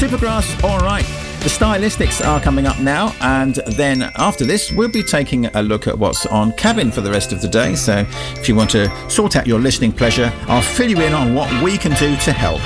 Supergrass, all right. The Stylistics are coming up now, and then after this we'll be taking a look at what's on Cabin for the rest of the day. So if you want to sort out your listening pleasure, I'll fill you in on what we can do to help.